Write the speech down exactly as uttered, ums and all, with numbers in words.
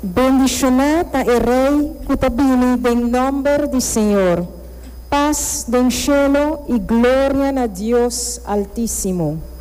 Bendicionata e Rei, cutabini em nome do Senhor. Paz do cielo e glória a Deus Altíssimo.